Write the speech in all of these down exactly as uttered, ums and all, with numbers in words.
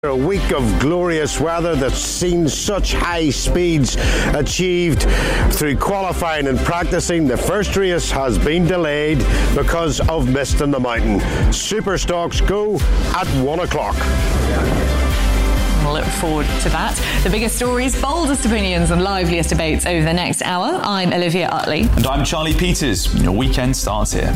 A week of glorious weather that's seen such high speeds achieved through qualifying and practicing. The first race has been delayed because of mist in the mountain. Super Stocks go at one o'clock. We'll look forward to that. The biggest stories, boldest opinions and liveliest debates over the next hour. I'm Olivia Utley. And I'm Charlie Peters. Your weekend starts here.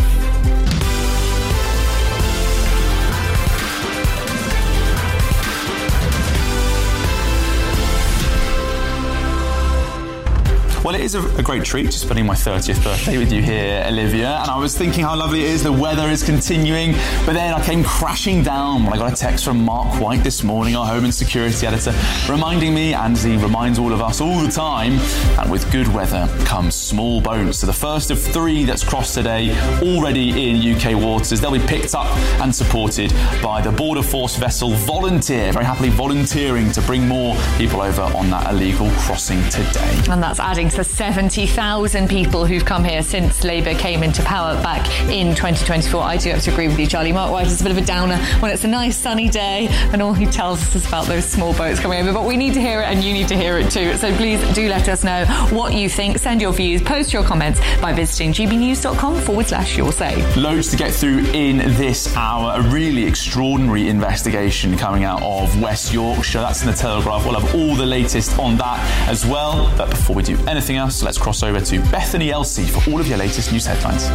Well, it is a, a great treat just spending my thirtieth birthday with you here, Olivia. And I was thinking how lovely it is, the weather is continuing. But then I came crashing down when I got a text from Mark White this morning, our home and security editor, reminding me, and he reminds all of us all the time, that with good weather comes small boats. So the first of three that's crossed today, already in U K waters. They'll be picked up and supported by the Border Force vessel Volunteer, very happily volunteering to bring more people over on that illegal crossing today. And that's adding to the seventy thousand people who've come here since Labour came into power back in twenty twenty-four. I do have to agree with you, Charlie. Mark White is a bit of a downer when it's a nice sunny day and all he tells us is about those small boats coming over. But we need to hear it and you need to hear it too. So please do let us know what you think. Send your views, post your comments by visiting gbnews.com forward slash your say. Loads to get through in this hour. A really extraordinary investigation coming out of West Yorkshire. That's in the Telegraph. We'll have all the latest on that as well. But before we do anything else, let's cross over to Bethany Elsey for all of your latest news headlines.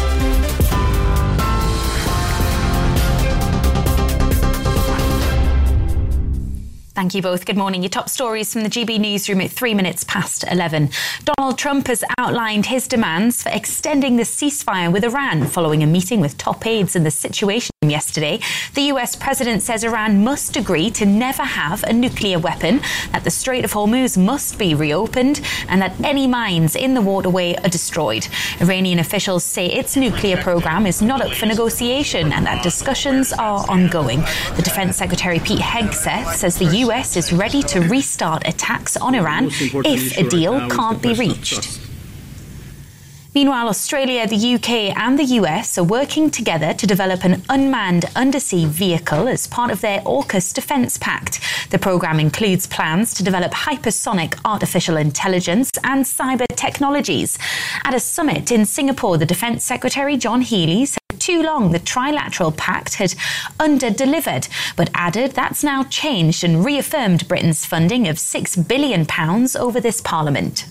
Thank you both. Good morning. Your top stories from the G B newsroom at three minutes past eleven. Donald Trump has outlined his demands for extending the ceasefire with Iran following a meeting with top aides in the Situation Room yesterday. The U S president says Iran must agree to never have a nuclear weapon, that the Strait of Hormuz must be reopened, and that any mines in the waterway are destroyed. Iranian officials say its nuclear program is not up for negotiation and that discussions are ongoing. The Defense Secretary Pete Hegseth says the U S is ready to restart attacks on Iran if a deal can't be reached. Meanwhile, Australia, the U K and the U S are working together to develop an unmanned undersea vehicle as part of their AUKUS Defence Pact. The programme includes plans to develop hypersonic artificial intelligence and cyber technologies. At a summit in Singapore, the Defence Secretary John Healey said too long the trilateral pact had under-delivered, but added that's now changed and reaffirmed Britain's funding of six billion pounds over this Parliament.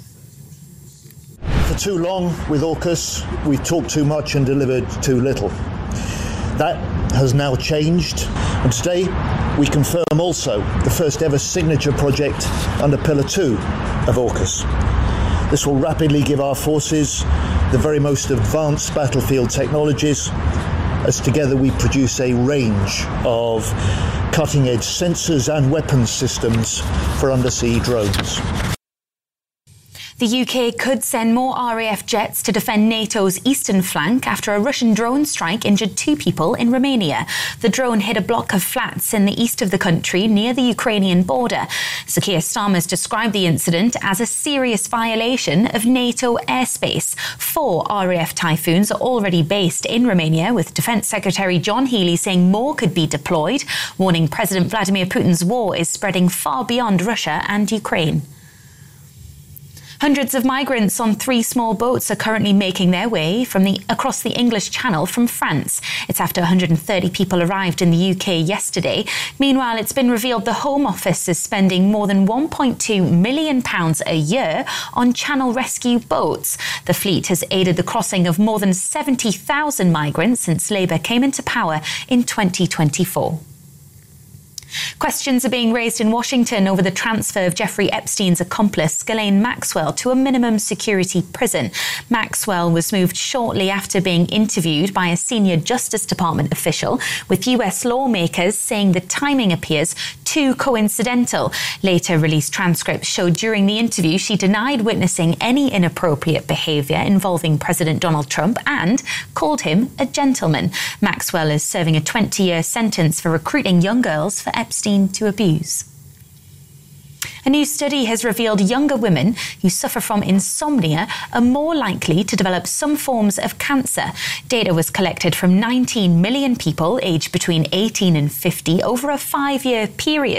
For too long with AUKUS, we talked too much and delivered too little. That has now changed, and today we confirm also the first ever signature project under Pillar two of AUKUS. This will rapidly give our forces the very most advanced battlefield technologies, as together we produce a range of cutting-edge sensors and weapons systems for undersea drones. The U K could send more R A F jets to defend NATO's eastern flank after a Russian drone strike injured two people in Romania. The drone hit a block of flats in the east of the country near the Ukrainian border. Sir Keir Starmer's described the incident as a serious violation of NATO airspace. Four R A F Typhoons are already based in Romania, with Defence Secretary John Healey saying more could be deployed, warning President Vladimir Putin's war is spreading far beyond Russia and Ukraine. Hundreds of migrants on three small boats are currently making their way from the across the English Channel from France. It's after one hundred thirty people arrived in the U K yesterday. Meanwhile, it's been revealed the Home Office is spending more than one point two million pounds a year on Channel rescue boats. The fleet has aided the crossing of more than seventy thousand migrants since Labour came into power in twenty twenty-four. Questions are being raised in Washington over the transfer of Jeffrey Epstein's accomplice, Ghislaine Maxwell, to a minimum security prison. Maxwell was moved shortly after being interviewed by a senior Justice Department official, with U S lawmakers saying the timing appears too coincidental. Later released transcripts showed during the interview she denied witnessing any inappropriate behaviour involving President Donald Trump and called him a gentleman. Maxwell is serving a twenty-year sentence for recruiting young girls for Epstein to abuse. A new study has revealed younger women who suffer from insomnia are more likely to develop some forms of cancer. Data was collected from nineteen million people aged between eighteen and fifty over a five-year period.